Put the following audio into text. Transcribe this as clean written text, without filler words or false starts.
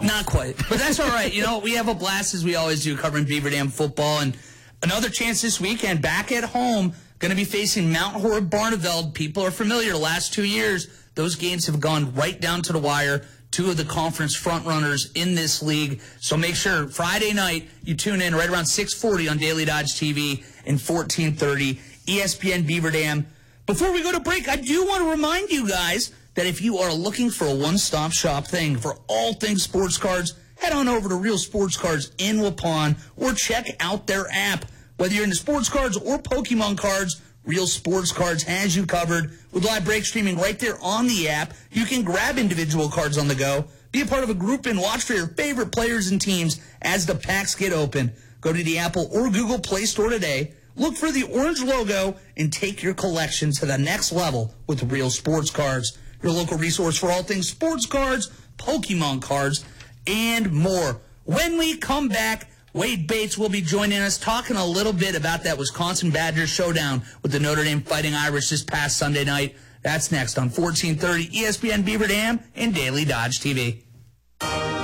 Not quite, but that's all right. We have a blast as we always do covering Beaver Dam football, and another chance this weekend back at home. Going to be facing Mount Horeb Barneveld. People are familiar. The last 2 years, those games have gone right down to the wire. Two of the conference frontrunners in this league. So make sure Friday night you tune in right around 6:40 on Daily Dodge TV and 14:30 ESPN Beaver Dam. Before we go to break, I do want to remind you guys that if you are looking for a one-stop shop thing for all things sports cards, head on over to Real Sports Cards in Waupun or check out their app. Whether you're into sports cards or Pokemon cards, Real Sports Cards has you covered. With live break streaming right there on the app, you can grab individual cards on the go, be a part of a group, and watch for your favorite players and teams as the packs get open. Go to the Apple or Google Play Store today, look for the orange logo, and take your collection to the next level with Real Sports Cards. Your local resource for all things sports cards, Pokemon cards, and more. When we come back, Wade Bates will be joining us, talking a little bit about that Wisconsin Badgers showdown with the Notre Dame Fighting Irish this past Sunday night. That's next on 1430 ESPN Beaver Dam and Daily Dodge TV.